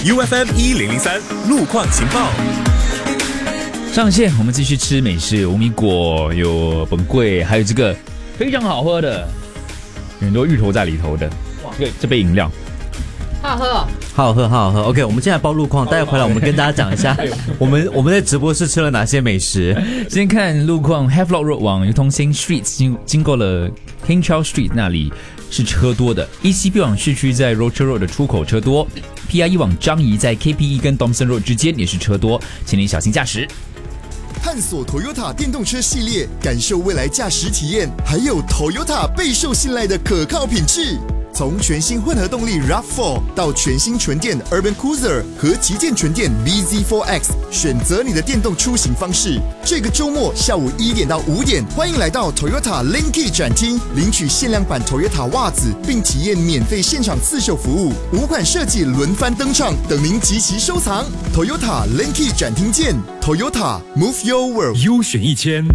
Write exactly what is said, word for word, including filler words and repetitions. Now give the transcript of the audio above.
U F M 一零零三路况情报上线，我们继续吃美食，无米果有本柜，还有这个非常好喝的，有很多芋头在里头的。哇，这个这杯饮料好好喝哦， 好好喝，好好喝。OK， 我们现在报路况，待会回来我们跟大家讲一下，我们我们在直播室吃了哪些美食。 先看路况 ，Havelock Road 往流通新 Street 经经过了 King Charles Street 那里是车多的 ，E C B 往市区在 Rocher Road 的出口车多 ，P I E 往樟宜在 K P E 跟 Thomson Road 之间也是车多，请您小心驾驶。 探索 Toyota 电动车系列，感受未来驾驶体验，还有 Toyota 备受信赖的可靠品质。从全新混合动力 R A V 四 到全新纯电 Urban Cruiser 和旗舰纯电 B Z 四 X， 选择你的电动出行方式。这个周末下午一点到五点，欢迎来到 Toyota Linky 展厅，领取限量版 Toyota 袜子，并体验免费现场刺绣服务，五款设计轮番登场，等您集齐收藏。Toyota Linky 展厅见 ，Toyota Move Your World， 优选一千。